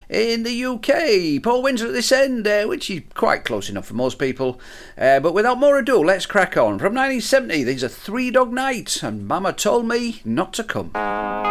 in the UK. Paul Windsor at this end, which is quite close enough for most people. But without more ado, let's crack on. From 1970, these are Three Dog Night and Mama Told Me Not to Come.